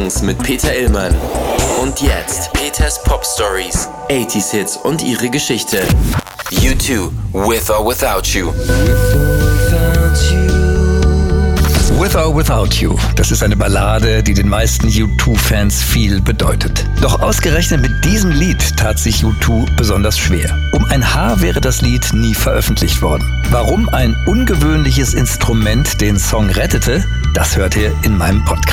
Songs mit Peter Illmann. Und jetzt Peters Pop Stories, 80s Hits und ihre Geschichte. U2, With or Without You. With or Without You, das ist eine Ballade, die den meisten U2-Fans viel bedeutet. Doch ausgerechnet mit diesem Lied tat sich U2 besonders schwer. Um ein Haar wäre das Lied nie veröffentlicht worden. Warum ein ungewöhnliches Instrument den Song rettete, das hört ihr in meinem Podcast.